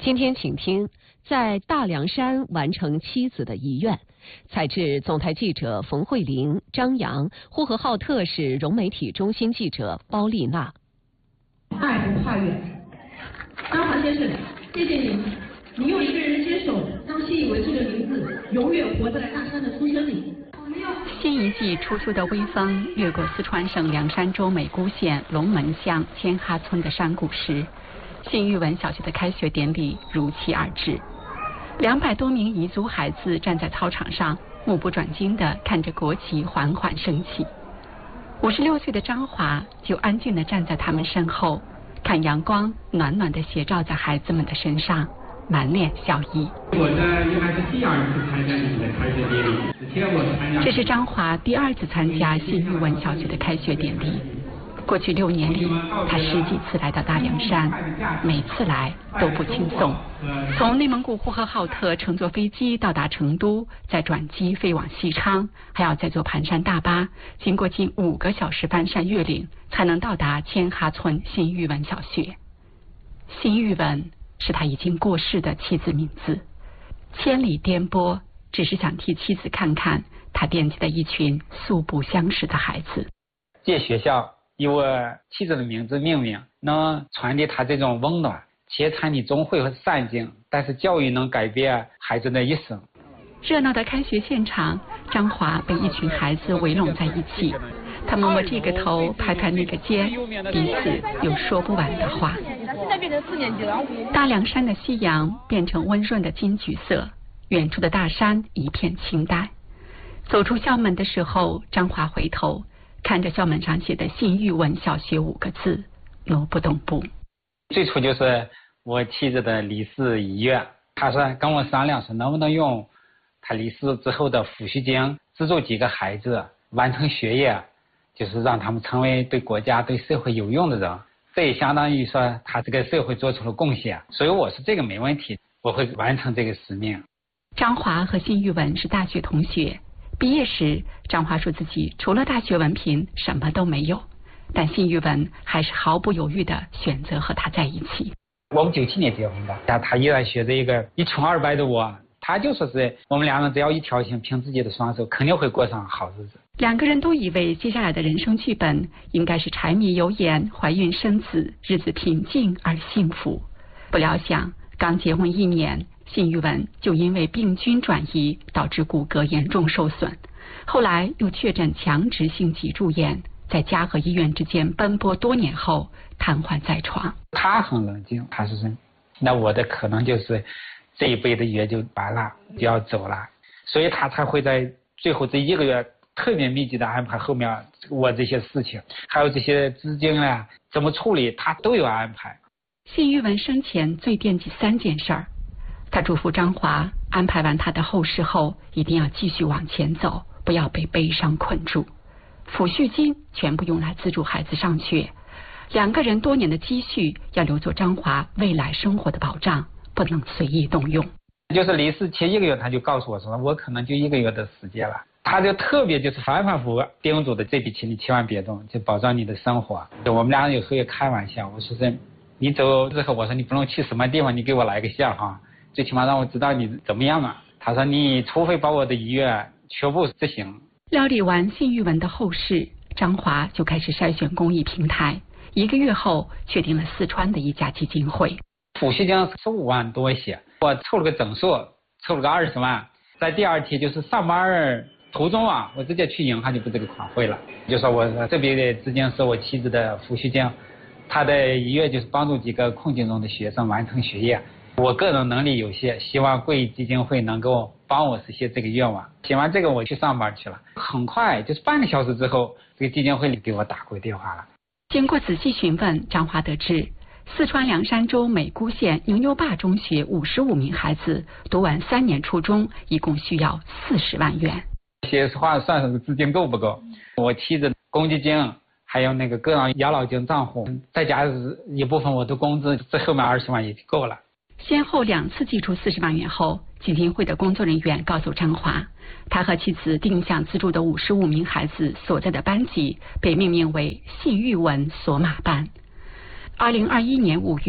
今天请听，在大凉山完成妻子的遗愿。采制总台记者冯慧玲、张扬，呼和浩特市融媒体中心记者包丽娜。 爱不怕远，张华先生，谢谢您，你用一个人的坚守，让信义文这个名字永远活在大山的出生里。 新一季初秋的微风掠过四川省凉山州美姑县龙门乡千哈村的山谷时，信义文小学的开学典礼如期而至。200多名彝族孩子站在操场上，目不转睛地看着国旗缓缓升起。56岁的张华就安静地站在他们身后，看阳光暖暖地斜照在孩子们的身上，满脸笑意。 我的应该是第2次参加你们的开学典礼，之前我参加。 这是张华第2次参加信义文小学的开学典礼。过去6年里，他10几次来到大凉山，每次来都不轻松。从内蒙古呼和浩特乘坐飞机到达成都，再转机飞往西昌，还要再坐盘山大巴，经过近5个小时翻山越岭，才能到达千哈村新玉文小学。新玉文是他已经过世的妻子名字，千里颠簸，只是想替妻子看看他惦记的一群素不相识的孩子。 这学校以我妻子的名字命名，能传递他这种温暖。且参与中会和善境，但是教育能改变孩子的一生。 热闹的开学现场，张华被一群孩子围拢在一起，他摸摸这个头，拍拍那个肩，彼此有说不完的话。 现在变成4年级了。 大凉山的夕阳变成温润的金橘色，远处的大山一片清淡。走出校门的时候，张华回头看着校门上写的信义文小学5个字，挪不动步。 最初就是我妻子的离世遗愿，他说跟我商量说能不能用他离世之后的抚恤金资助几个孩子完成学业，就是让他们成为对国家对社会有用的人，这也相当于说他这个社会做出了贡献。所以我说这个没问题，我会完成这个使命。 张华和信义文是大学同学，毕业时张华说自己除了大学文凭什么都没有，但信义文还是毫不犹豫地选择和他在一起。 我们97年结婚的，他依然学着一个一穷二白的我，他就说是我们2人只要一条心，凭自己的双手，肯定会过上好日子。 2个人都以为接下来的人生剧本应该是柴米油盐、怀孕生子，日子平静而幸福。不料想，刚结婚1年，信义文就因为病菌转移导致骨骼严重受损，后来又确诊强直性脊柱炎，在家和医院之间奔波多年后瘫痪在床。 他很冷静，他是说那我的可能就是这一辈的约就完了，就要走了，所以他才会在最后这1个月特别密集的安排后面我这些事情，还有这些资金啊怎么处理，他都有安排。 信义文生前最惦记3件事儿，他嘱咐张华安排完他的后事后，一定要继续往前走，不要被悲伤困住。抚恤金全部用来资助孩子上学，2个人多年的积蓄要留作张华未来生活的保障，不能随意动用。 就是离世前1个月他就告诉我说我可能就1个月的时间了，他就特别就是反反复复叮嘱的这笔钱你千万别动，就保障你的生活。我们2人有时候也开玩笑，我说是你走之后，我说你不能去什么地方，你给我来个相哈，最起码让我知道你怎么样嘛。他说你除非把我的遗愿全部执行。 料理完信义文的后事，张华就开始筛选公益平台，1个月后确定了四川的一家基金会。 抚恤金15万多些，我凑了个整数，凑了个20万。在第2天就是上班途中啊，我直接去银行就把这个款汇了。就说我这笔的资金是我妻子的抚恤金，他的遗愿就是帮助几个困境中的学生完成学业。我个人能力有限，希望贵益基金会能够帮我实现这个愿望。写完这个我去上班去了，很快就是半个小时之后，这个基金会里给我打过电话了。 经过仔细询问，张华得知四川凉山州美姑县牛牛坝中学55名孩子读完3年初中，一共需要40万元。 说实话，算是资金够不够？我妻子公积金还有那个个人养老金账户，再加一部分我的工资，这后面20万也就够了。 先后2次寄出40万元后，基金会的工作人员告诉张华，他和妻子定向资助的55名孩子所在的班级被命名为信义文索马班。2021年5月，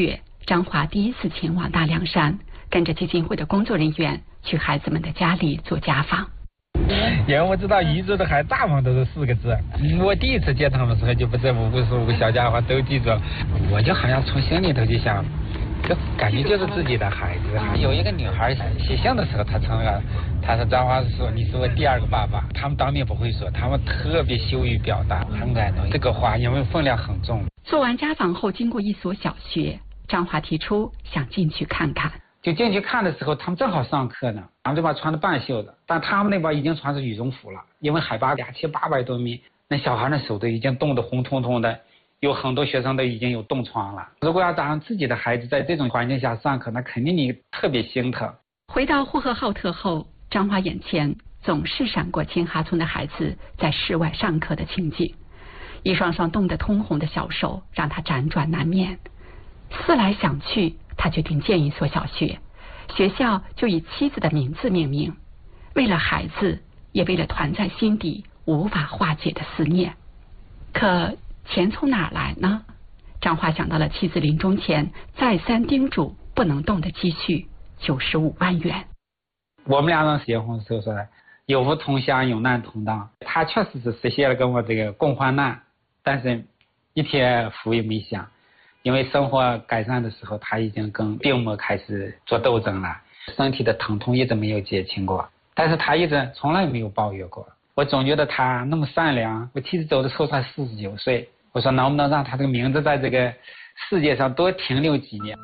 张华第一次前往大凉山，跟着基金会的工作人员去孩子们的家里做家访。 因为我知道彝族的孩子大部分都是4个字，我第一次见他们的时候就把这55个小家伙都记住了，我就好像从心里头就想，就感觉就是自己的孩子。有一个女孩写信的时候，她承认，她说张华说你是我第2个爸爸，他们当面不会说，他们特别羞于表达，很感动。这个话因为分量很重。 做完家访后，经过一所小学，张华提出想进去看看。 就进去看的时候，他们正好上课呢，他们这边穿的半袖子，但他们那边已经穿是羽绒服了，因为海拔2700-800多米，那小孩的手都已经冻得红彤彤的，有很多学生都已经有冻疮了。如果要让自己的孩子在这种环境下上课，那肯定你特别心疼。 回到呼和浩特后，张华眼前总是闪过青哈村的孩子在室外上课的情景，一双双冻得通红的小手让他辗转难眠。思来想去，他决定建一所小学，学校就以妻子的名字命名，为了孩子，也为了团在心底无法化解的思念。可钱从哪儿来呢？张华想到了妻子临终前再三叮嘱不能动的积蓄95万元。 我们2人结婚的时候说的，有福同享，有难同当。他确实是实现了跟我这个共患难，但是一天福也没享。因为生活改善的时候，他已经跟病魔开始做斗争了，身体的疼痛一直没有减轻过，但是他一直从来没有抱怨过。我总觉得他那么善良。我妻子走的时候才49岁，我说能不能让他这个名字在这个世界上多停留几年。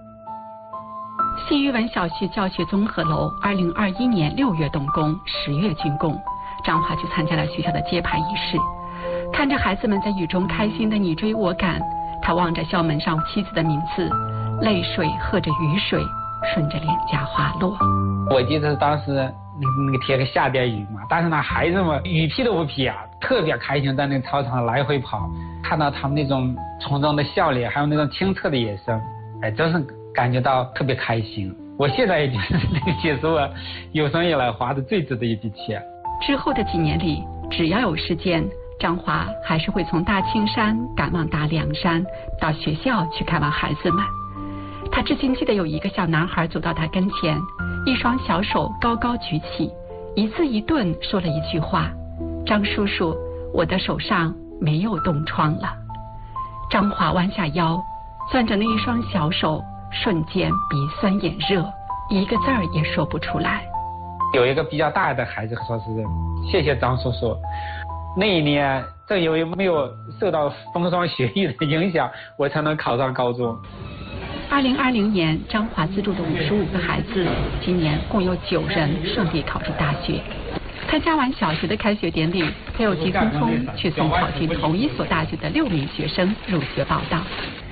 信玉文小学教学综合楼2021年6月动工，10月竣工，张华去参加了学校的揭牌仪式，看着孩子们在雨中开心的你追我赶，他望着校门上妻子的名字，泪水和着雨水顺着脸颊滑落。 我记得当时那个天个下点雨嘛，但是那孩子们雨披都不披啊，特别开心在那个操场来回跑，看到他们那种从中的笑脸，还有那种清澈的眼神，真是感觉到特别开心。我现在也觉得这个钱是我有生以来花的最值的一笔钱。 之后的几年里，只要有时间，张华还是会从大青山赶往大凉山，到学校去看望孩子们。他至今记得有一个小男孩走到他跟前，一双小手高高举起，一字一顿说了一句话：张叔叔，我的手上没有冻疮了。张华弯下腰，攥着那一双小手，瞬间鼻酸眼热，一个字儿也说不出来。 有一个比较大的孩子说是谢谢张叔叔，那一年正因为没有受到风霜雪雨的影响，我才能考上高中。 2020年，张华资助的55个孩子，今年共有9人顺利考入大学。参加完小学的开学典礼，他又急匆匆去送考进同一所大学的6名学生入学报到。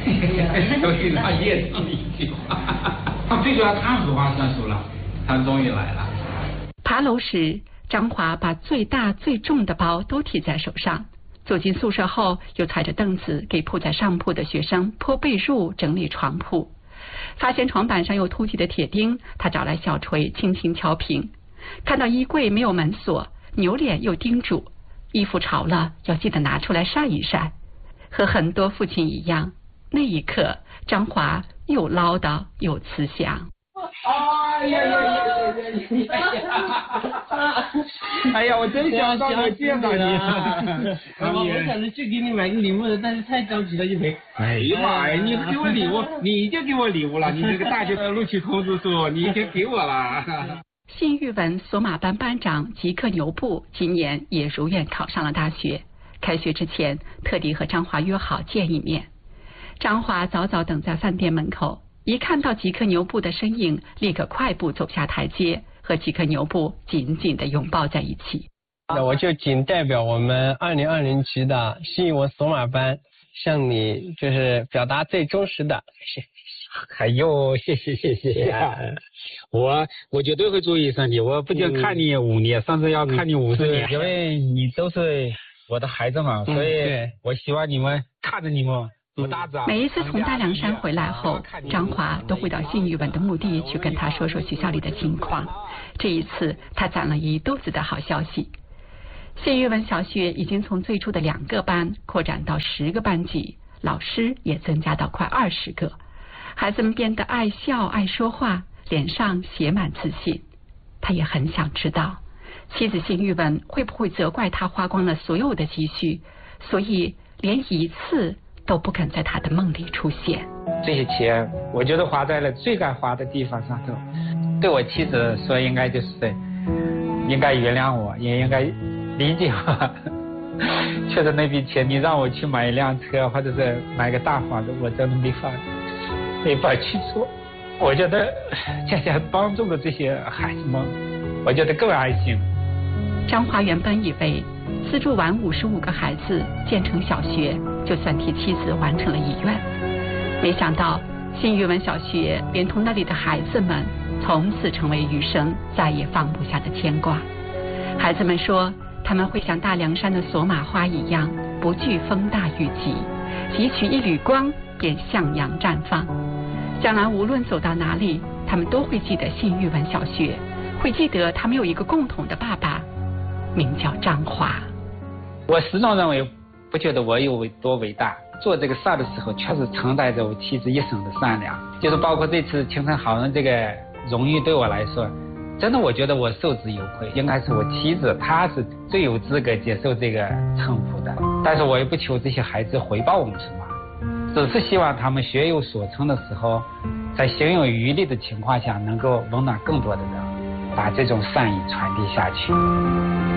最主要他说话算数了，他终于来了。 爬楼时，张华把最大最重的包都提在手上。走进宿舍后，又踩着凳子给铺在上铺的学生铺被褥、整理床铺。发现床板上有凸起的铁钉，他找来小锤轻轻敲平。看到衣柜没有门锁，扭脸又叮嘱：衣服潮了要记得拿出来晒一晒。和很多父亲一样，那一刻张华又唠叨又慈祥。 哎呀，我真想到我见到你。 我想着去给你买个礼物的，但是太着急了，就没。 哎呀妈呀，你给我礼物，你已经给我礼物了。你这个大学的录取通知书，你已经给我了。 信玉文索马班班长吉克牛布今年也如愿考上了大学。开学之前，特地和张华约好见一面。张华早早等在饭店门口，一看到吉克牛布的身影，立刻快步走下台阶，和吉克牛布紧紧地拥抱在一起。 那我就仅代表我们2020期的信玉文索马班，向你就是表达最忠实的谢谢。 哎呦，谢谢。我绝对会注意身体，我不仅看你5年，甚至要看你50年，因为你都是我的孩子嘛，所以我希望你们看着你们。 每一次从大凉山回来后，张华都会到信玉文的墓地去跟他说说学校里的情况。这一次他攒了一肚子的好消息。信玉文小学已经从最初的2个班扩展到10个班级，老师也增加到快20个。 孩子们变得爱笑爱说话，脸上写满自信。他也很想知道妻子辛玉文会不会责怪他花光了所有的积蓄，所以连一次都不肯在他的梦里出现。 这些钱我觉得花在了最该花的地方上头。对我妻子说，应该就是应该原谅我，也应该理解我。确实那笔钱你让我去买一辆车或者是买个大房子，我真的没法去做。我觉得恰恰帮助了这些孩子们，我觉得更安心。 张华原本以为资助完55个孩子建成小学，就算替妻子完成了遗愿，没想到新玉文小学连同那里的孩子们从此成为余生再也放不下的牵挂。孩子们说，他们会像大凉山的索玛花一样，不惧风大雨急，汲取一缕光便向阳绽放。将来无论走到哪里，他们都会记得新玉文小学，会记得他们有一个共同的爸爸，名叫张华。 我始终认为，不觉得我有多伟大，做这个事儿的时候确实承载着我妻子一生的善良。就是包括这次青城好人这个荣誉对我来说，真的我觉得我受之有愧，应该是我妻子，她是最有资格接受这个称呼的。但是我也不求这些孩子回报我们什么，只是希望他们学有所成的时候，在行有余力的情况下，能够温暖更多的人，把这种善意传递下去。